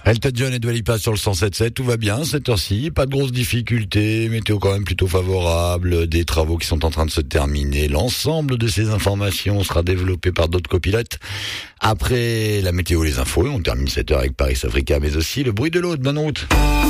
Elton John et Dua Lipa sur le 107.7, tout va bien cette heure-ci, pas de grosses difficultés, météo quand même plutôt favorable, des travaux qui sont en train de se terminer. L'ensemble de ces informations sera développé par d'autres copilotes. Après la météo, les infos, on termine cette heure avec Paris Africa, mais aussi le bruit de l'eau de bonne route.